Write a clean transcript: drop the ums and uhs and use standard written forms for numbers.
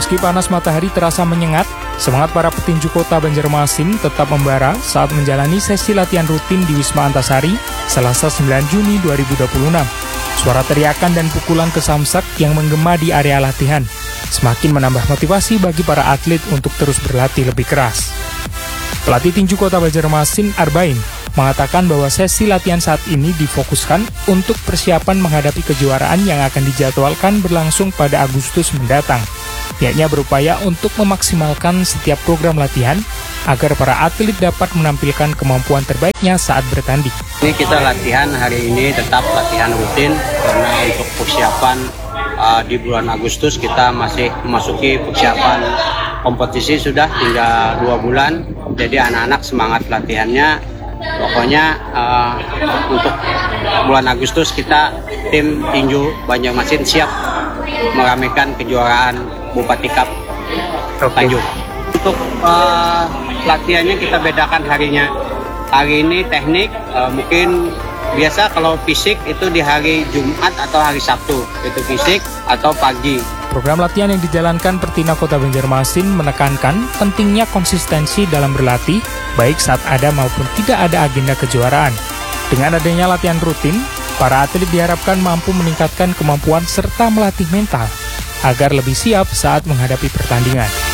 Meski panas matahari terasa menyengat, semangat para petinju kota Banjarmasin tetap membara saat menjalani sesi latihan rutin di Wisma Antasari, Selasa 9 Juni 2026. Suara teriakan dan pukulan ke samsak yang menggema di area latihan semakin menambah motivasi bagi para atlet untuk terus berlatih lebih keras. Pelatih tinju kota Banjarmasin, Arbain, mengatakan bahwa sesi latihan saat ini difokuskan untuk persiapan menghadapi kejuaraan yang akan dijadwalkan berlangsung pada Agustus mendatang. Pihaknya berupaya untuk memaksimalkan setiap program latihan agar para atlet dapat menampilkan kemampuan terbaiknya saat bertanding. Ini kita latihan hari ini tetap latihan rutin karena untuk persiapan di bulan Agustus kita masih memasuki persiapan kompetisi, sudah tinggal 2 bulan. Jadi anak-anak semangat latihannya. Pokoknya untuk bulan Agustus kita tim tinju Banjarmasin siap meramaikan kejuaraan Bupati Cup Tanjung. Untuk latihannya kita bedakan harinya. Hari ini teknik, mungkin biasa kalau fisik itu di hari Jumat atau hari Sabtu, itu fisik atau pagi. Program latihan yang dijalankan Pertina Kota Banjarmasin menekankan pentingnya konsistensi dalam berlatih, baik saat ada maupun tidak ada agenda kejuaraan. Dengan adanya latihan rutin, para atlet diharapkan mampu meningkatkan kemampuan serta melatih mental agar lebih siap saat menghadapi pertandingan.